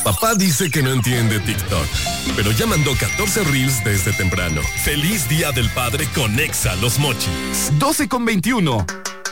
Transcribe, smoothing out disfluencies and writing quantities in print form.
Papá dice que no entiende TikTok, pero ya mandó 14 reels desde temprano. Feliz Día del Padre con Exa Los Mochis. 12:21.